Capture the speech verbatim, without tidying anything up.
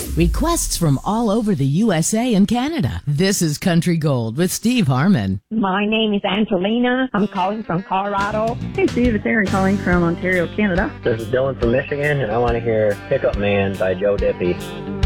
Requests from all over the U S A and Canada. This is Country Gold with Steve Harmon. My name is Angelina. I'm calling from Colorado. Hey, Steve. It's Aaron calling from Ontario, Canada. This is Dylan from Michigan, and I want to hear Pickup Man by Joe Diffie.